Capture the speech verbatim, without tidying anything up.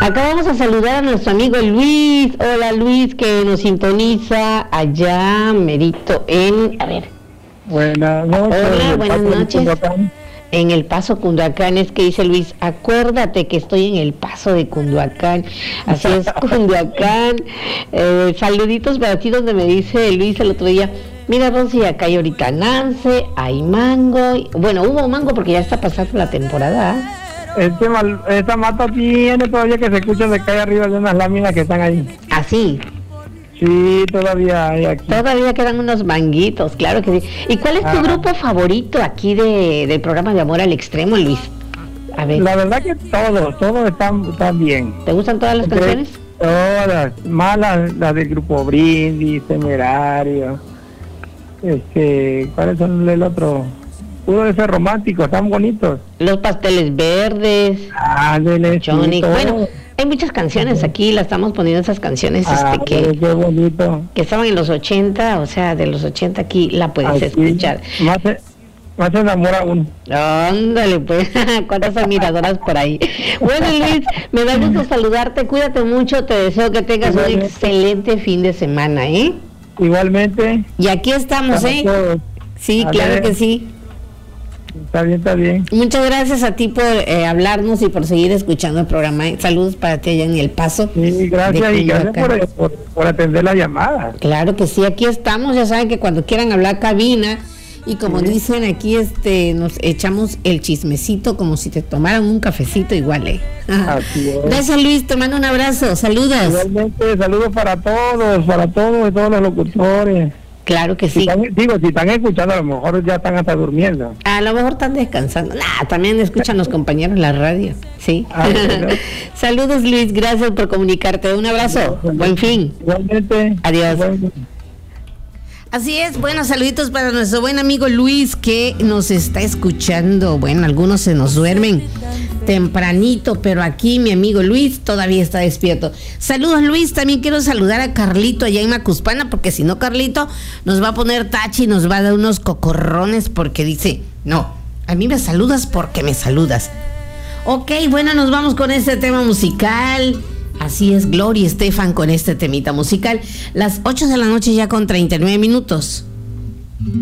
Acá vamos a saludar a nuestro amigo Luis. Hola Luis, que nos sintoniza allá, merito, en... A ver. Buenas noches. Hola, buenas noches. En El Paso, Cunduacán, es que dice Luis, acuérdate que estoy en El Paso de Cunduacán. Así es, Cunduacán. Eh, saluditos para ti, donde me dice Luis el otro día, mira Rosy, acá hay ahorita nance, hay mango. Y, bueno, hubo mango porque ya está pasando la temporada. Este mal, esta mata tiene todavía que se escucha de calle arriba de unas láminas que están ahí. ¿Ah, sí? Sí, todavía hay aquí. Todavía quedan unos manguitos, claro que sí. ¿Y cuál es tu ah. grupo favorito aquí de, del programa de Amor al Extremo, Luis? A ver. La verdad que todos, todos están, están bien. ¿Te gustan todas las Entre, canciones? Todas, más las, las del grupo Brindis, Temerario. Este, ¿cuáles son el otro? Puro de ser romántico, están bonitos. Los Pasteles Verdes. Ah, de Johnny. Bueno, hay muchas canciones aquí, la estamos poniendo esas canciones ah, este, que, qué bonito. que estaban en los ochenta, o sea, de los ochenta aquí la puedes aquí, escuchar. Más se, más se enamora uno. Ándale, pues, cuántas admiradoras por ahí. Bueno, Luis, me da gusto saludarte, cuídate mucho, te deseo que tengas un excelente fin de semana, ¿eh? Igualmente. Y aquí estamos, ¿eh? Todos. Sí, a claro ver. que sí. Está bien, está bien. Muchas gracias a ti por eh, hablarnos y por seguir escuchando el programa. Saludos para ti allá en El Paso. Sí, gracias y gracias por, por, por atender la llamada. Claro que sí, aquí estamos. Ya saben que cuando quieran hablar, cabina. Y como sí. dicen aquí, este, nos echamos el chismecito como si te tomaran un cafecito igual, ¿eh? Así es. Gracias, Luis, te mando un abrazo. Saludos. Igualmente, saludos para todos, para todos, todos los locutores. Claro que sí. Si están, digo, si están escuchando, a lo mejor ya están hasta durmiendo. A lo mejor están descansando. Nah, también escuchan los compañeros en la radio, ¿sí? Ah, bueno. Saludos, Luis, gracias por comunicarte. Un abrazo, bueno, buen fin. Igualmente. Adiós. Igualmente. Así es, bueno, saluditos para nuestro buen amigo Luis que nos está escuchando. Bueno, algunos se nos duermen tempranito, pero aquí mi amigo Luis todavía está despierto. Saludos, Luis, también quiero saludar a Carlito allá en Macuspana, porque si no, Carlito nos va a poner tachi y nos va a dar unos cocorrones porque dice, no, a mí me saludas porque me saludas. Ok, bueno, nos vamos con este tema musical. Así es, Gloria Estefan con este temita musical. Las ocho de la noche ya con treinta y nueve minutos.